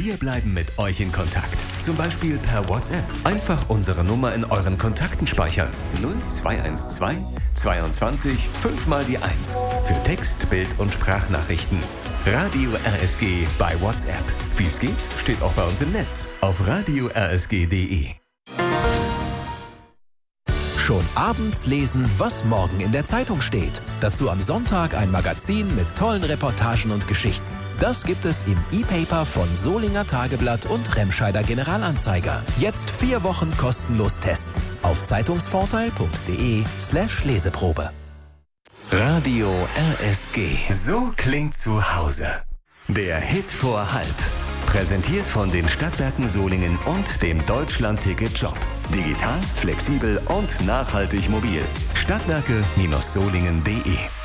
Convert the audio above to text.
Wir bleiben mit euch in Kontakt. Zum Beispiel per WhatsApp. Einfach unsere Nummer in euren Kontakten speichern. 0212 22 5 mal die 1. Für Text, Bild und Sprachnachrichten. Radio RSG bei WhatsApp. Wie es geht, steht auch bei uns im Netz. Auf radiorsg.de. Schon abends lesen, was morgen in der Zeitung steht. Dazu am Sonntag ein Magazin mit tollen Reportagen und Geschichten. Das gibt es im E-Paper von Solinger Tageblatt und Remscheider Generalanzeiger. Jetzt 4 Wochen kostenlos testen. Auf zeitungsvorteil.de/Leseprobe. Radio RSG. So klingt zu Hause. Der Hit vor halb. Präsentiert von den Stadtwerken Solingen und dem Deutschland-Ticket-Job. Digital, flexibel und nachhaltig mobil. Stadtwerke-solingen.de